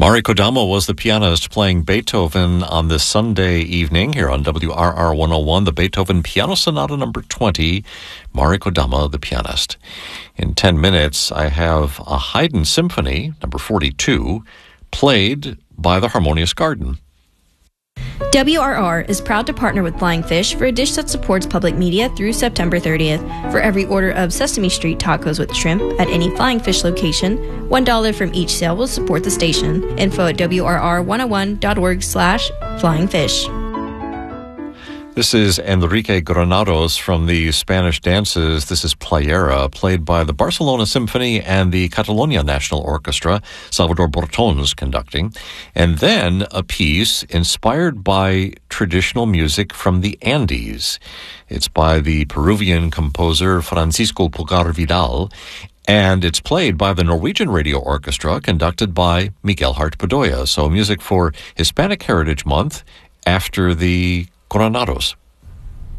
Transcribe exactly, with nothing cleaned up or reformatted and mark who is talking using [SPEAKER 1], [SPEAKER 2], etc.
[SPEAKER 1] Mari Kodama was the pianist playing Beethoven on this Sunday evening here on W R R one oh one, the Beethoven Piano Sonata number twenty, Mari Kodama, the pianist. In ten minutes, I have a Haydn Symphony, number forty-two, played by the Harmonious Garden.
[SPEAKER 2] W R R is proud to partner with Flying Fish for a dish that supports public media through September thirtieth. For every order of Sesame Street tacos with shrimp at any Flying Fish location, one dollar from each sale will support the station. Info at W R R one oh one dot org slash flying fish.
[SPEAKER 1] This is Enrique Granados from the Spanish Dances. This is Playera, played by the Barcelona Symphony and the Catalonia National Orchestra, Salvador Bortons conducting. And then a piece inspired by traditional music from the Andes. It's by the Peruvian composer Francisco Pulgar Vidal, and it's played by the Norwegian Radio Orchestra, conducted by Miguel Hart Bedoya. So music for Hispanic Heritage Month after the Granados.